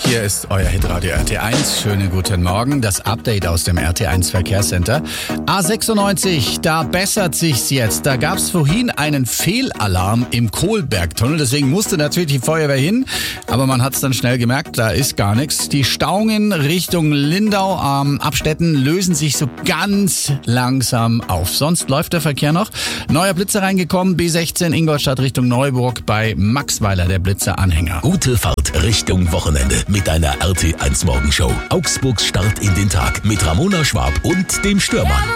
Hier ist euer Hitradio RT1. Schönen guten Morgen. Das Update aus dem RT1 Verkehrscenter. A96, da bessert sich's jetzt. Da gab's vorhin einen Fehlalarm im Kohlbergtunnel. Deswegen musste natürlich die Feuerwehr hin. Aber man hat's dann schnell gemerkt, da ist gar nichts. Die Stauungen Richtung Lindau am Abstetten lösen sich so ganz langsam auf. Sonst läuft der Verkehr noch. Neuer Blitzer reingekommen. B16 Ingolstadt Richtung Neuburg bei Maxweiler, der Blitzer-Anhänger. Gute Fahrt Richtung Wochenende mit deiner RT1 Morgenshow. Augsburgs Start in den Tag mit Ramona Schwab und dem Stürmann.